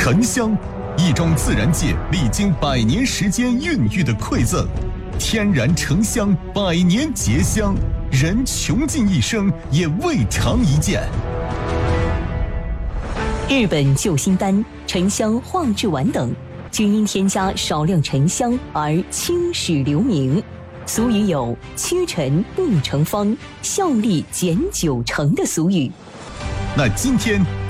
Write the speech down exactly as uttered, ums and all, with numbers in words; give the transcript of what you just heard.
沉香，一种自然界历经百年时间孕育的馈赠，天然沉香，百年结香，人穷尽一生也未尝一见。 日本救心丹、沉香化制丸等，均因添加少量沉香而青史留名。俗语有“屈臣不成方，效力减九成”的俗语。 那今天